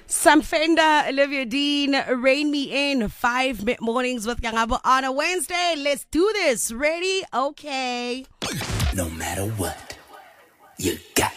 Sam Fender, Olivia Dean, Rain Me In, 5 mornings with Kangabo on a Wednesday. Let's do this. Ready? Okay. No matter what, you got